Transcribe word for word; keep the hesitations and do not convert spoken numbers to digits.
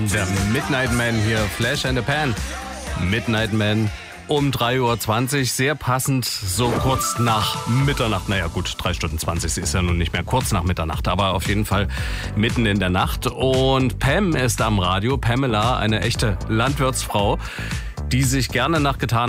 Der Midnight Man hier, Flash and the Pan. Midnight Man um drei Uhr zwanzig, sehr passend, so kurz nach Mitternacht. Naja gut, drei Stunden zwanzig, sie ist ja nun nicht mehr kurz nach Mitternacht, aber auf jeden Fall mitten in der Nacht. Und Pam ist am Radio, Pamela, eine echte Landwirtsfrau, die sich gerne nach getan